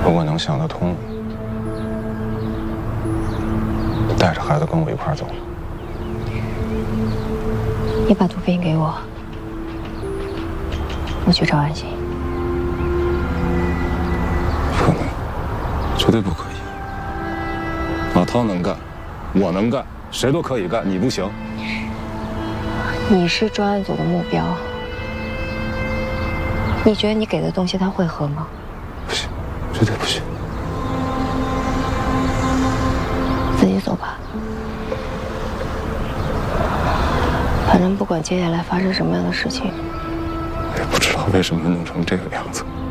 如果能想得通，带着孩子跟我一块儿走。 你把毒品给我，我去找安心。 不能，绝对不可以。老涛能干，我能干，谁都可以干，你不行。 你是专案组的目标，你觉得你给的东西他会喝吗？ 不行，绝对不行。 自己走吧。反正不管接下来发生什么样的事情， 我也不知道为什么弄成这个样子。